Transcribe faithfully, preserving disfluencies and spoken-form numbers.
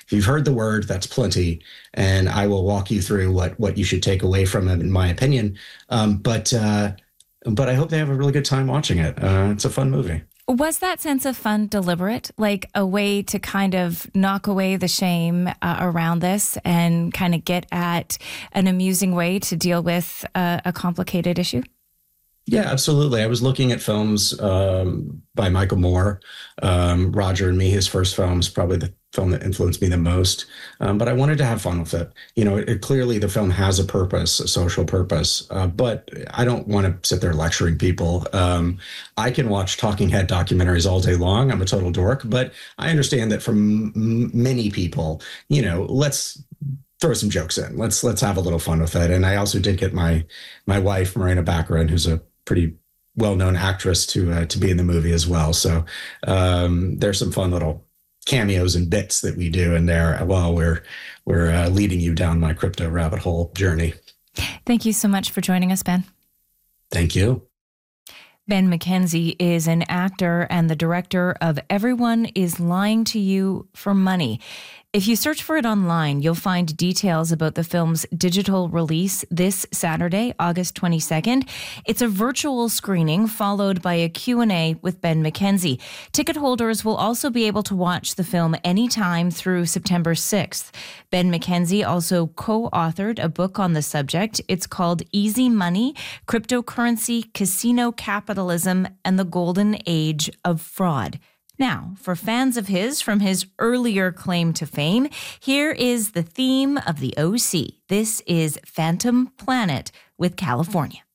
if you've heard the word, that's plenty. And I will walk you through what, what you should take away from it, in my opinion. Um, but, uh, but I hope they have a really good time watching it. Uh, it's a fun movie. Was that sense of fun deliberate, like a way to kind of knock away the shame uh, around this and kind of get at an amusing way to deal with uh, a complicated issue? Yeah, absolutely. I was looking at films um, by Michael Moore, um, Roger and Me, his first film is probably the film that influenced me the most. Um, but I wanted to have fun with it. You know, it, clearly the film has a purpose, a social purpose, uh, but I don't want to sit there lecturing people. Um, I can watch talking head documentaries all day long. I'm a total dork, but I understand that for m- many people, you know, let's throw some jokes in. Let's let's have a little fun with it. And I also did get my my wife, Morena Baccarin, who's a pretty well-known actress, to uh, to be in the movie as well. So um, there's some fun little cameos and bits that we do in there while we're we're uh, leading you down my crypto rabbit hole journey. Thank you so much for joining us, Ben. Thank you. Ben McKenzie is an actor and the director of Everyone is Lying to You for Money. If you search for it online, you'll find details about the film's digital release this Saturday, August twenty-second. It's a virtual screening followed by a Q and A with Ben McKenzie. Ticket holders will also be able to watch the film anytime through September sixth. Ben McKenzie also co-authored a book on the subject. It's called Easy Money, Cryptocurrency, Casino Capitalism, and the Golden Age of Fraud. Now, for fans of his from his earlier claim to fame, here is the theme of the O C. This is Phantom Planet with California.